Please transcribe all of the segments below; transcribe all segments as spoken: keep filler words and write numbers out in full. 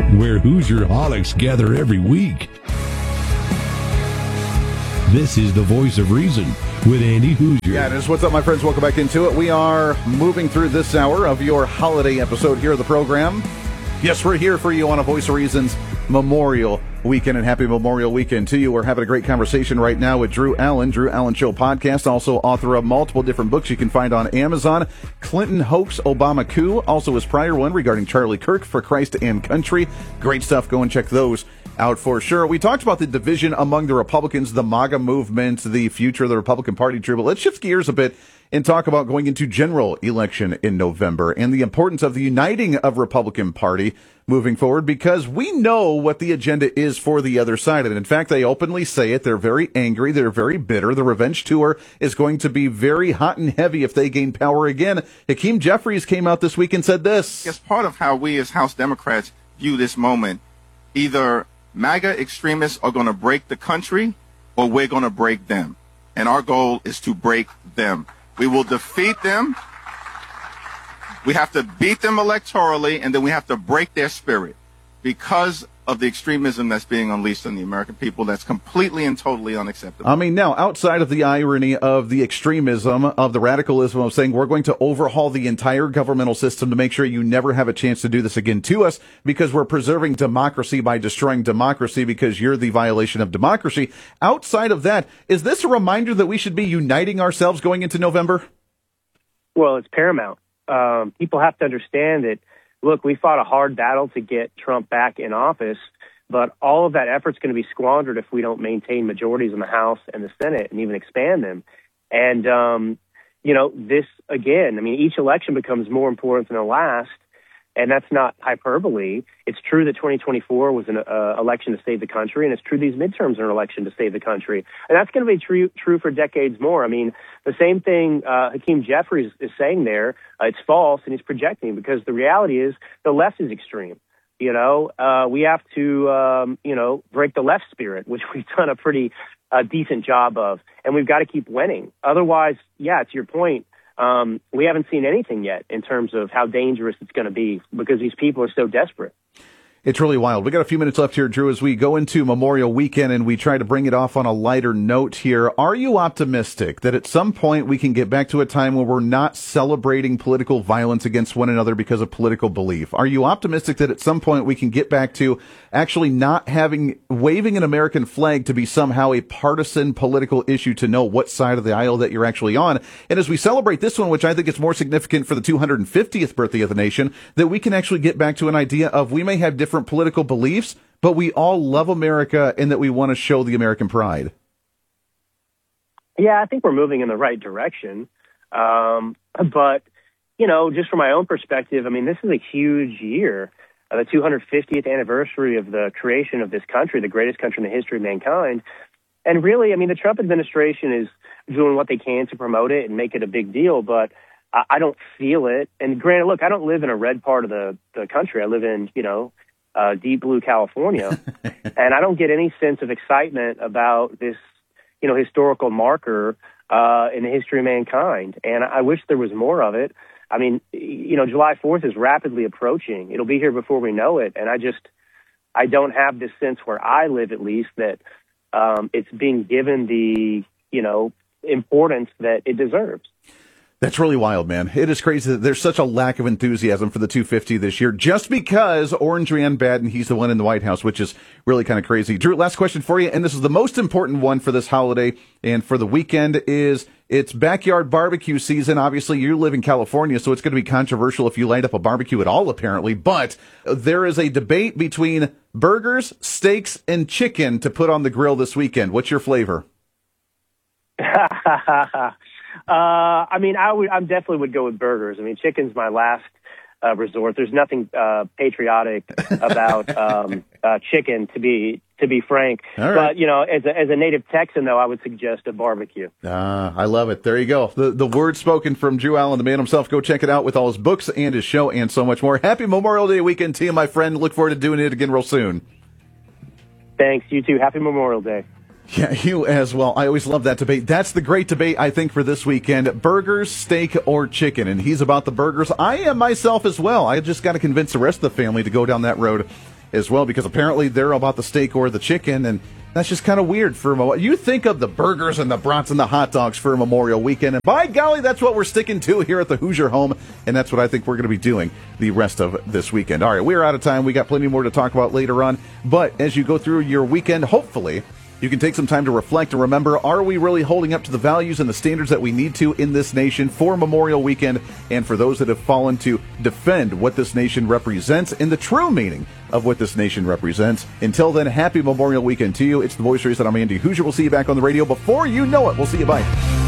where Hoosierholics gather every week. This is the Voice of Reason with Andy Hoosier. Yeah, it is. What's up, my friends? Welcome back into it. We are moving through this hour of your holiday episode here of the program. Yes, we're here for you on a Voice of Reason's Memorial Weekend, and happy Memorial Weekend to you. We're having a great conversation right now with Drew Allen, Drew Allen Show podcast, also author of multiple different books you can find on Amazon. Clinton Hoax, Obama Coup, also his prior one regarding Charlie Kirk, For Christ and Country. Great stuff. Go and check those out for sure. We talked about the division among the Republicans, the MAGA movement, the future of the Republican Party, Drew, but let's shift gears a bit and talk about going into general election in November and the importance of the uniting of Republican Party moving forward, because we know what the agenda is for the other side. And in fact, they openly say it. They're very angry. They're very bitter. The revenge tour is going to be very hot and heavy if they gain power again. Hakeem Jeffries came out this week and said this. It's part of how we as House Democrats view this moment. Either MAGA extremists are going to break the country or we're going to break them. And our goal is to break them. We will defeat them. We have to beat them electorally, and then we have to break their spirit because of the extremism that's being unleashed on the American people. That's completely and totally unacceptable. I mean, now, outside of the irony of the extremism, of the radicalism of saying we're going to overhaul the entire governmental system to make sure you never have a chance to do this again to us because we're preserving democracy by destroying democracy because you're the violation of democracy. Outside of that, is this a reminder that we should be uniting ourselves going into November? Well, it's paramount. Um, people have to understand that, look, we fought a hard battle to get Trump back in office, but all of that effort's going to be squandered if we don't maintain majorities in the House and the Senate and even expand them. And, um, you know, this, again, I mean, each election becomes more important than the last, and that's not hyperbole. It's true that twenty twenty-four was an uh, election to save the country, and it's true these midterms are an election to save the country. And that's going to be true, true for decades more. I mean, the same thing uh, Hakeem Jeffries is saying there, uh, it's false, and he's projecting, because the reality is the left is extreme. You know, uh, we have to, um, you know, break the left spirit, which we've done a pretty uh, decent job of, and we've got to keep winning. Otherwise, yeah, to your point, Um, we haven't seen anything yet in terms of how dangerous it's going to be because these people are so desperate. It's really wild. We got a few minutes left here, Drew, as we go into Memorial Weekend and we try to bring it off on a lighter note here. Are you optimistic that at some point we can get back to a time where we're not celebrating political violence against one another because of political belief? Are you optimistic that at some point we can get back to actually not having, waving an American flag to be somehow a partisan political issue to know what side of the aisle that you're actually on? And as we celebrate this one, which I think is more significant for the two hundred fiftieth birthday of the nation, that we can actually get back to an idea of we may have different different political beliefs, but we all love America and that we want to show the American pride. Yeah, I think we're moving in the right direction. Um, but, you know, just from my own perspective, I mean, this is a huge year. Uh, the two hundred fiftieth anniversary of the creation of this country, the greatest country in the history of mankind. And really, I mean, the Trump administration is doing what they can to promote it and make it a big deal, but I, I don't feel it. And granted, look, I don't live in a red part of the, the country. I live in, you know, Uh, deep blue California, and I don't get any sense of excitement about this, you know, historical marker uh, in the history of mankind. And I wish there was more of it. I mean, you know, July fourth is rapidly approaching. It'll be here before we know it. And I just, I don't have this sense where I live, at least, that um, it's being given the, you know, importance that it deserves. That's really wild, man. It is crazy that there's such a lack of enthusiasm for the two fifty this year just because Orange ran bad and he's the one in the White House, which is really kind of crazy. Drew, last question for you, and this is the most important one for this holiday and for the weekend, is it's backyard barbecue season. Obviously, you live in California, so it's going to be controversial if you light up a barbecue at all, apparently. But there is a debate between burgers, steaks, and chicken to put on the grill this weekend. What's your flavor? Uh, I mean, I would, I definitely would go with burgers. I mean, chicken's my last uh, resort. There's nothing uh, patriotic about um, uh, chicken, to be to be frank. Right. But you know, as a, as a native Texan, though, I would suggest a barbecue. Ah, I love it. There you go. The the word spoken from Drew Allen, the man himself. Go check it out with all his books and his show and so much more. Happy Memorial Day weekend to you, my friend. Look forward to doing it again real soon. Thanks. You too. Happy Memorial Day. Yeah, you as well. I always love that debate. That's the great debate, I think, for this weekend. Burgers, steak, or chicken. And he's about the burgers. I am myself as well. I just got to convince the rest of the family to go down that road as well, because apparently they're about the steak or the chicken, and that's just kind of weird for a moment. You think of the burgers and the brats and the hot dogs for Memorial Weekend, and by golly, that's what we're sticking to here at the Hoosier home, and that's what I think we're going to be doing the rest of this weekend. All right, we're out of time. We got plenty more to talk about later on, but as you go through your weekend, hopefully you can take some time to reflect and remember, are we really holding up to the values and the standards that we need to in this nation for Memorial Weekend, and for those that have fallen to defend what this nation represents and the true meaning of what this nation represents. Until then, happy Memorial Weekend to you. It's the Voice of Reason. I'm Andy Hoosier. We'll see you back on the radio before you know it. We'll see you. Bye.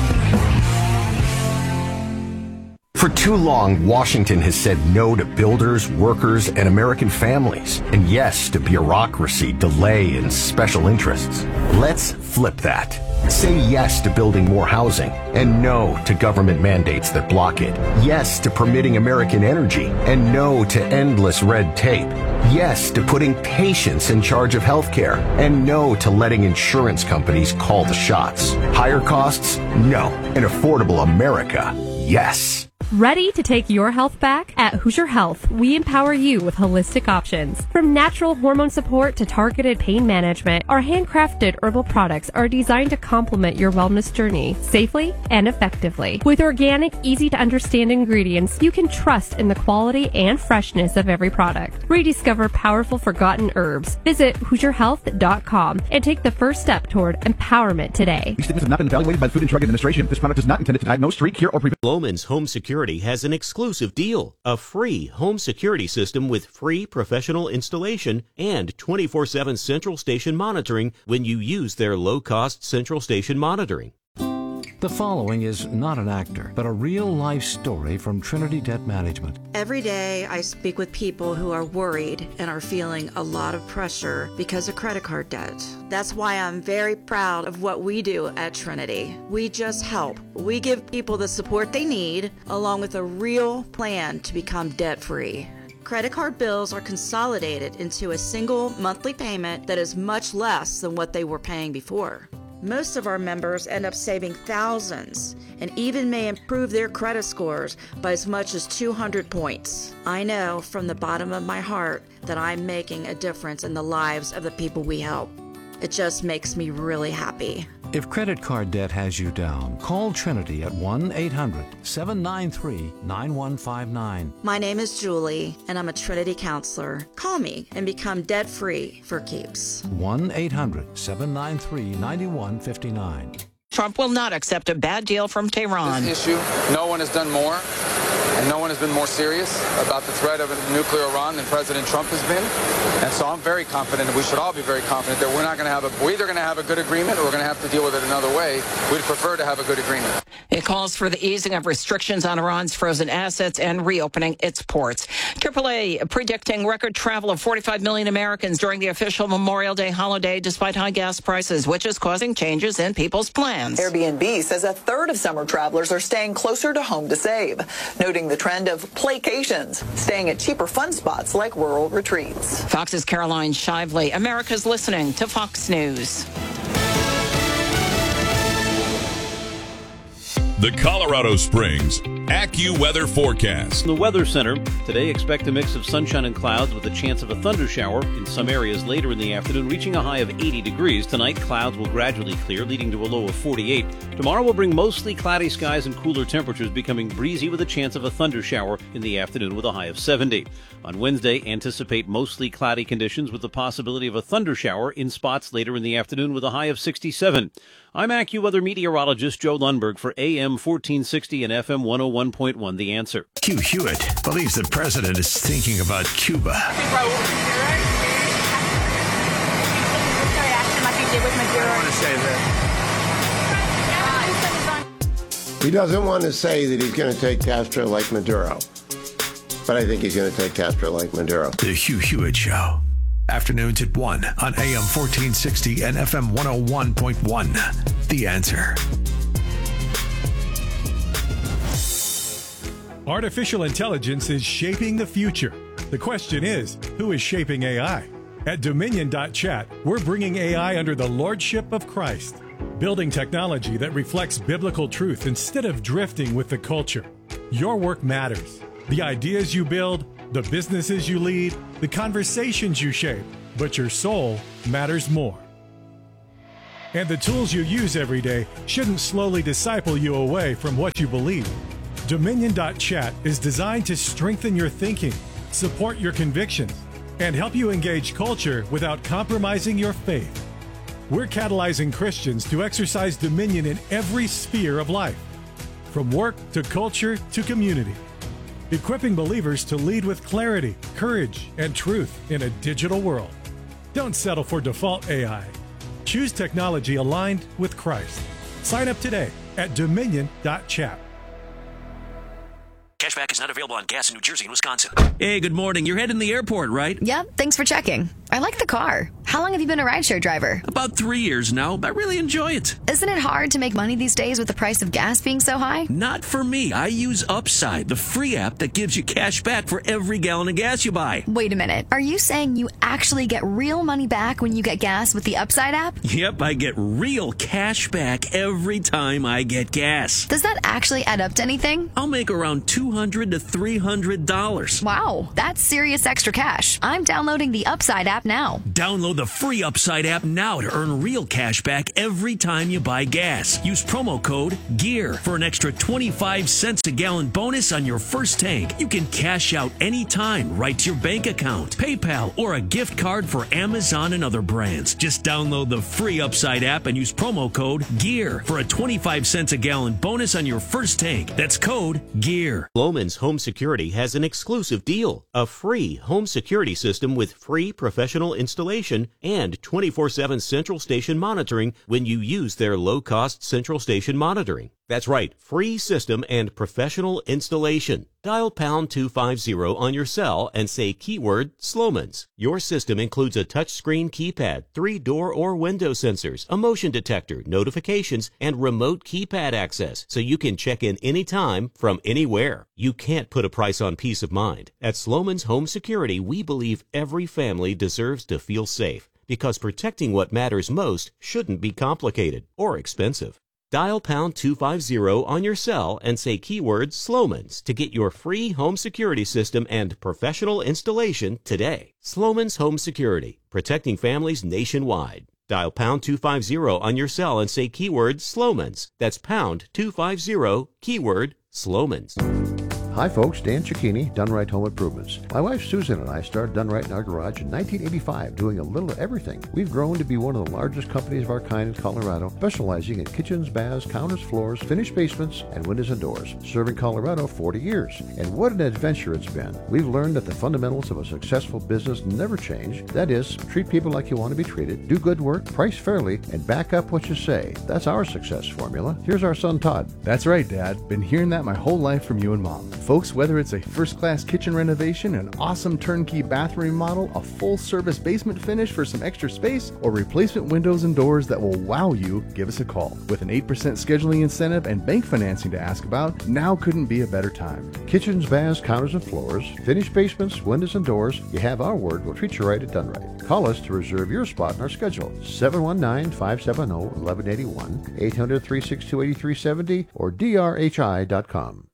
For too long, Washington has said no to builders, workers, and American families, and yes to bureaucracy, delay, and special interests. Let's flip that. Say yes to building more housing, and no to government mandates that block it. Yes to permitting American energy, and no to endless red tape. Yes to putting patients in charge of healthcare, and no to letting insurance companies call the shots. Higher costs? No. An affordable America? Yes. Ready to take your health back? At Hoosier Health, we empower you with holistic options. From natural hormone support to targeted pain management, our handcrafted herbal products are designed to complement your wellness journey safely and effectively. With organic, easy-to-understand ingredients, you can trust in the quality and freshness of every product. Rediscover powerful forgotten herbs. Visit Hoosier Health dot com and take the first step toward empowerment today. These statements have not been evaluated by the Food and Drug Administration. This product is not intended to diagnose, treat, cure, or prevent. Loman's Home Security has an exclusive deal, a free home security system with free professional installation and twenty-four seven central station monitoring when you use their low-cost central station monitoring. The following is not an actor, but a real-life story from Trinity Debt Management. Every day I speak with people who are worried and are feeling a lot of pressure because of credit card debt. That's why I'm very proud of what we do at Trinity. We just help. We give people the support they need, along with a real plan to become debt-free. Credit card bills are consolidated into a single monthly payment that is much less than what they were paying before. Most of our members end up saving thousands and even may improve their credit scores by as much as two hundred points. I know from the bottom of my heart that I'm making a difference in the lives of the people we help. It just makes me really happy. If credit card debt has you down, call Trinity at one eight hundred seven nine three nine one five nine. My name is Julie, and I'm a Trinity counselor. Call me and become debt-free for keeps. one eight hundred seven nine three nine one five nine. Trump will not accept a bad deal from Tehran. This issue, no one has done more, and no one has been more serious about the threat of a nuclear Iran than President Trump has been. And so I'm very confident, and we should all be very confident, that we're not going to have a, we're either going to have a good agreement or we're going to have to deal with it another way. We'd prefer to have a good agreement. It calls for the easing of restrictions on Iran's frozen assets and reopening its ports. triple A predicting record travel of forty-five million Americans during the official Memorial Day holiday, despite high gas prices, which is causing changes in people's plans. Airbnb says a third of summer travelers are staying closer to home to save, noting the trend of playcations, staying at cheaper fun spots like rural retreats. Fox's Caroline Shively. America's listening to Fox News. The Colorado Springs AccuWeather forecast. The Weather Center today, expect a mix of sunshine and clouds with a chance of a thunder shower in some areas later in the afternoon, reaching a high of eighty degrees. Tonight, clouds will gradually clear, leading to a low of forty-eight. Tomorrow will bring mostly cloudy skies and cooler temperatures, becoming breezy with a chance of a thunder shower in the afternoon with a high of seventy. On Wednesday, anticipate mostly cloudy conditions with the possibility of a thunder shower in spots later in the afternoon with a high of sixty-seven. I'm AccuWeather meteorologist Joe Lundberg for A M fourteen sixty and F M one oh one point one, The Answer. Hugh Hewitt believes the president is thinking about Cuba. He doesn't want to say that he's going to take Castro like Maduro, but I think he's going to take Castro like Maduro. The Hugh Hewitt Show. Afternoons at one on A M fourteen sixty and F M one oh one point one. The Answer. Artificial intelligence is shaping the future. The question is, who is shaping A I? At Dominion dot chat, we're bringing A I under the lordship of Christ, building technology that reflects biblical truth instead of drifting with the culture. Your work matters. The ideas you build the businesses you lead, the conversations you shape, but your soul matters more. And the tools you use every day shouldn't slowly disciple you away from what you believe. Dominion dot chat is designed to strengthen your thinking, support your convictions, and help you engage culture without compromising your faith. We're catalyzing Christians to exercise dominion in every sphere of life, from work to culture to community, equipping believers to lead with clarity, courage, and truth in a digital world. Don't settle for default A I. Choose technology aligned with Christ. Sign up today at Dominion dot chat. Cashback is not available on gas in New Jersey and Wisconsin. Hey, good morning. You're heading to the airport, right? Yep, thanks for checking. I like the car. How long have you been a rideshare driver? About three years now. I really enjoy it. Isn't it hard to make money these days with the price of gas being so high? Not for me. I use Upside, the free app that gives you cash back for every gallon of gas you buy. Wait a minute. Are you saying you actually get real money back when you get gas with the Upside app? Yep, I get real cash back every time I get gas. Does that actually add up to anything? I'll make around two hundred to three hundred dollars. Wow, that's serious extra cash. I'm downloading the Upside app now. Download the free Upside app now to earn real cash back every time you buy gas. Use promo code GEAR for an extra twenty-five cents a gallon bonus on your first tank. You can cash out anytime right to your bank account, PayPal, or a gift card for Amazon and other brands. Just download the free Upside app and use promo code GEAR for a twenty-five cents a gallon bonus on your first tank. That's code GEAR. Sloman's Home Security has an exclusive deal. A free home security system with free professional installation and twenty-four seven central station monitoring when you use their low-cost central station monitoring. That's right, free system and professional installation. Dial pound two fifty on your cell and say keyword Sloman's. Your system includes a touchscreen keypad, three door or window sensors, a motion detector, notifications, and remote keypad access, so you can check in anytime from anywhere. You can't put a price on peace of mind. At Sloman's Home Security, we believe every family deserves to feel safe, because protecting what matters most shouldn't be complicated or expensive. Dial pound two fifty on your cell and say keyword Sloman's to get your free home security system and professional installation today. Sloman's Home Security, protecting families nationwide. Dial pound two fifty on your cell and say keyword Sloman's. That's pound two fifty, keyword Sloman's. Hi folks, Dan Cicchini, Done Right Home Improvements. My wife Susan and I started Done Right in our garage in nineteen eighty-five, doing a little of everything. We've grown to be one of the largest companies of our kind in Colorado, specializing in kitchens, baths, counters, floors, finished basements, and windows and doors. Serving Colorado forty years. And what an adventure it's been. We've learned that the fundamentals of a successful business never change. That is, treat people like you want to be treated, do good work, price fairly, and back up what you say. That's our success formula. Here's our son Todd. That's right, Dad. Been hearing that my whole life from you and Mom. Folks, whether it's a first-class kitchen renovation, an awesome turnkey bathroom remodel, a full-service basement finish for some extra space, or replacement windows and doors that will wow you, give us a call. With an eight percent scheduling incentive and bank financing to ask about, now couldn't be a better time. Kitchens, baths, counters, and floors, finished basements, windows, and doors, you have our word. We'll treat you right at Done Right. Call us to reserve your spot in our schedule. seven one nine, five seven zero, one one eight one, eight hundred, three six two, eight three seven zero, or D R H I dot com.